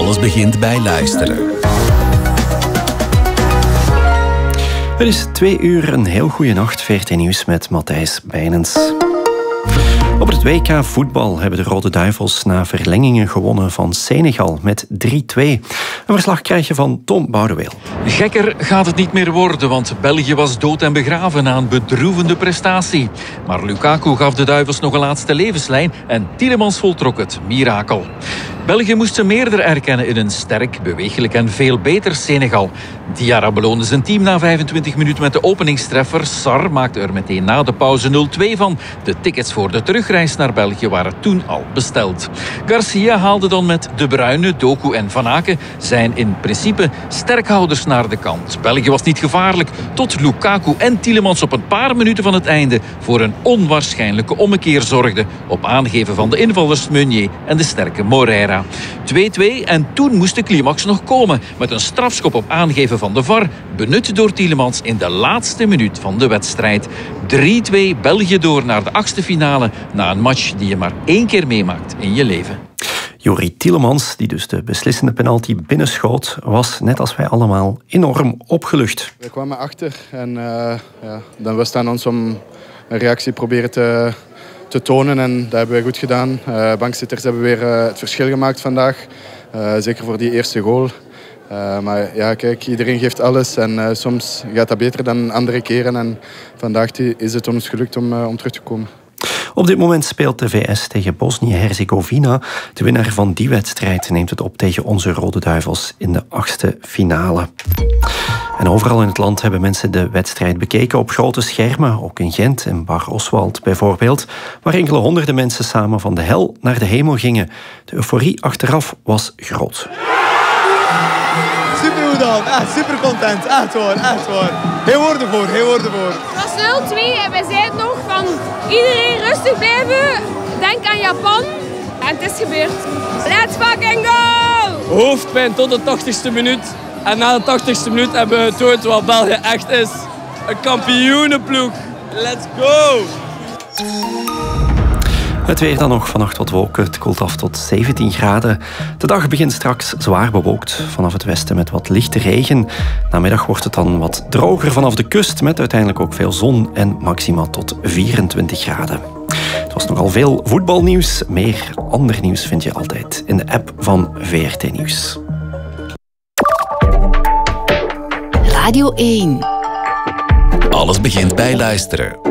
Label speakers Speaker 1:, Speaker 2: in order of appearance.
Speaker 1: Alles begint bij luisteren.
Speaker 2: Het is 2 uur, een heel goede nacht. VRT Nieuws met Matthijs Bijnens. Op het WK voetbal hebben de Rode Duivels na verlengingen gewonnen van Senegal met 3-2. Een verslag krijg je van Tom Boudeweel.
Speaker 3: Gekker gaat het niet meer worden, want België was dood en begraven na een bedroevende prestatie. Maar Lukaku gaf de Duivels nog een laatste levenslijn en Tielemans voltrok het mirakel. België moest ze meerder erkennen in een sterk, beweeglijk en veel beter Senegal. Diarra beloonde zijn team na 25 minuten met de openingstreffer. Sarr maakte er meteen na de pauze 0-2 van. De tickets voor de terugreis naar België waren toen al besteld. Garcia haalde dan met De Bruyne, Doku en Van Aken zijn in principe sterkhouders naar de kant. België was niet gevaarlijk tot Lukaku en Tielemans op een paar minuten van het einde voor een onwaarschijnlijke ommekeer zorgden op aangeven van de invallers Meunier en de sterke Moreira. 2-2 en toen moest de climax nog komen met een strafschop op aangeven van de VAR, benut door Tielemans in de laatste minuut van de wedstrijd. 3-2 België door naar de 8e finale na een match die je maar 1 keer meemaakt in je leven.
Speaker 2: Jori Tielemans, die dus de beslissende penalty binnenschoot, was net als wij allemaal enorm opgelucht.
Speaker 4: We kwamen achter en dan was het aan ons om een reactie proberen te tonen en dat hebben we goed gedaan. Bankzitters hebben weer het verschil gemaakt vandaag, zeker voor die eerste goal. Maar ja, kijk, iedereen geeft alles en soms gaat dat beter dan andere keren. En vandaag is het ons gelukt om terug te komen.
Speaker 2: Op dit moment speelt de VS tegen Bosnië-Herzegovina. De winnaar van die wedstrijd neemt het op tegen onze Rode Duivels in de 8e finale. En overal in het land hebben mensen de wedstrijd bekeken op grote schermen. Ook in Gent en Bar Oswald bijvoorbeeld, waar enkele honderden mensen samen van de hel naar de hemel gingen. De euforie achteraf was groot.
Speaker 5: Super goed dan, super content, echt waar. Geen woorden voor.
Speaker 6: Het was 0-2 en wij zeiden nog van iedereen rustig blijven, denk aan Japan. En het is gebeurd. Let's fucking go!
Speaker 7: Hoofdpijn tot de 80ste minuut. En na de 80ste minuut hebben we getoond wat België echt is. Een kampioenenploeg. Let's go!
Speaker 2: Het weer dan nog, vannacht wat wolken. Het koelt af tot 17 graden. De dag begint straks zwaar bewolkt. Vanaf het westen met wat lichte regen. Namiddag wordt het dan wat droger vanaf de kust. Met uiteindelijk ook veel zon en maxima tot 24 graden. Het was nogal veel voetbalnieuws. Meer ander nieuws vind je altijd in de app van VRT Nieuws.
Speaker 1: Radio 1. Alles begint bij luisteren.